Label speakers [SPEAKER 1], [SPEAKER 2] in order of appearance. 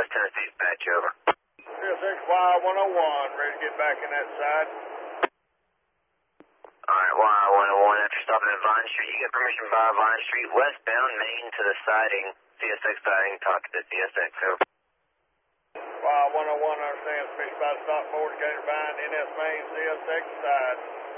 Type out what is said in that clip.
[SPEAKER 1] West Tennessee dispatch, over.
[SPEAKER 2] CSX Y101, ready to get back in that side.
[SPEAKER 1] Alright, Y101, after stopping at Vine Street, you get permission by Vine Street westbound, main to the siding, CSX siding, talk to the CSX, over.
[SPEAKER 2] Y101, understand, speech by the stop forward, Gator Vine, NS main, CSX side.